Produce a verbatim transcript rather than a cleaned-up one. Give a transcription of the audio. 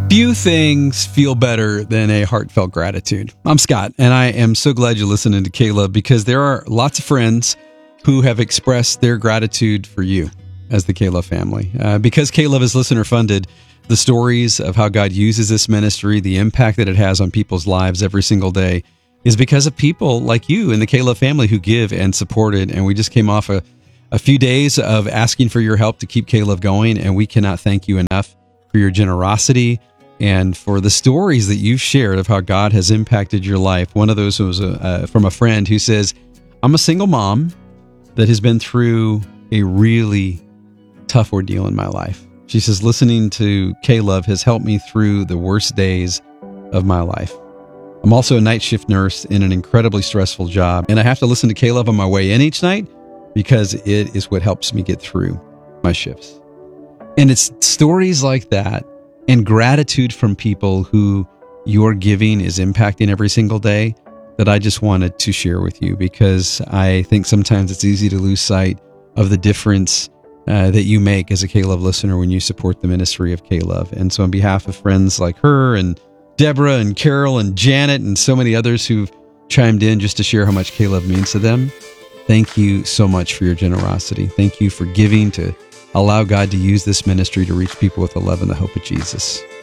Few things feel better than a heartfelt gratitude. I'm Scott, and I am so glad you're listening to Caleb, because there are lots of friends who have expressed their gratitude for you as the Caleb family. Uh, because Caleb is listener funded, the stories of how God uses this ministry, the impact that it has on people's lives every single day, is because of people like you and the Caleb family who give and support it. And we just came off a, a few days of asking for your help to keep Caleb going, and we cannot thank you enough for your generosity and for the stories that you've shared of how God has impacted your life. One of those was a, uh, from a friend who says, I'm a single mom that has been through a really tough ordeal in my life. She says, listening to Caleb has helped me through the worst days of my life. I'm also a night shift nurse in an incredibly stressful job, and I have to listen to Caleb on my way in each night because it is what helps me get through my shifts. And it's stories like that and gratitude from people who your giving is impacting every single day that I just wanted to share with you, because I think sometimes it's easy to lose sight of the difference uh, that you make as a Caleb listener when you support the ministry of Caleb. And so on behalf of friends like her and Deborah and Carol and Janet and so many others who've chimed in just to share how much Caleb means to them, thank you so much for your generosity. Thank you for giving to allow God to use this ministry to reach people with the love and the hope of Jesus.